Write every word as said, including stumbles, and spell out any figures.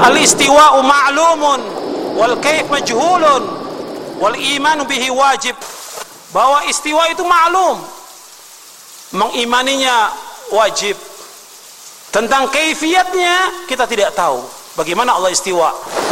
Al-istiwa'u ma'lumun wal kaif majhulun wal imanu bihi wajib. Bahwa istiwa itu maklum, mengimaninya wajib. Tentang kaifiatnya kita tidak tahu bagaimana Allah istiwa.